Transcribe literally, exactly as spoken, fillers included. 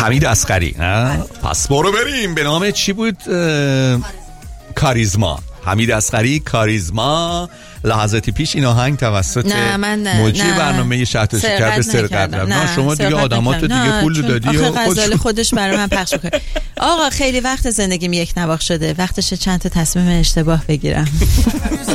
حمید اصغری. پس برو بریم. به نام چی بود؟ کاریزما. حمید اصغری، کاریزما. لحظاتی پیش این آهنگ توسط نه من نه مجری نه. برنامه شهر شکر سرقت. نه, نه شما دیگه آدماتو دیگه پول دادی و خودش خودش برای من پخش کنه. آقا خیلی وقت زندگیم یک نواخت شده، وقتشه چند تا تصمیم اشتباه بگیرم.